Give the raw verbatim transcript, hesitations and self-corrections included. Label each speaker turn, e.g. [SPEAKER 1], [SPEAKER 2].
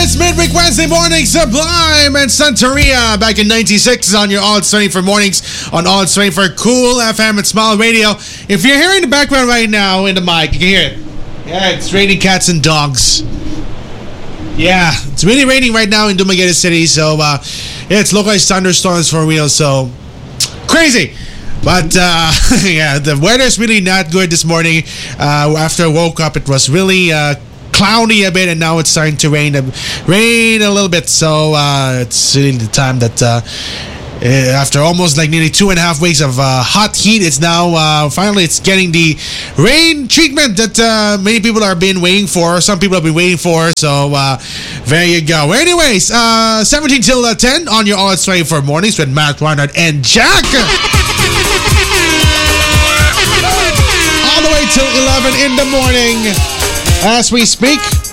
[SPEAKER 1] It's Midweek Wednesday morning, Sublime and Santeria back in ninety-six on your All twenty-four mornings on All twenty-four Cool F M and Smile Radio. If you're hearing the background right now in the mic, you can hear it. Yeah, it's raining cats and dogs. Yeah, it's really raining right now in Dumaguete City, so uh, yeah, it's localized thunderstorms for real, so crazy. But uh, yeah, the weather's really not good this morning. Uh, after I woke up, it was really uh, cloudy a bit, and now it's starting to rain, rain a little bit. So uh, it's really the time that uh, after almost like nearly two and a half weeks of uh, hot heat, it's now uh, finally it's getting the rain treatment that uh, many people are been waiting for. Some people have been waiting for. So uh, there you go. Anyways, uh, seventeen till uh, ten on your All twenty-four mornings with Matt, Reinhardt, and Jack. All the way till eleven in the morning. As we speak,